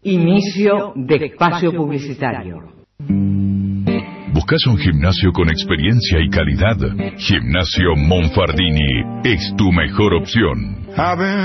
Inicio de espacio publicitario. ¿Buscas un gimnasio con experiencia y calidad? Gimnasio Monfardini es tu mejor opción.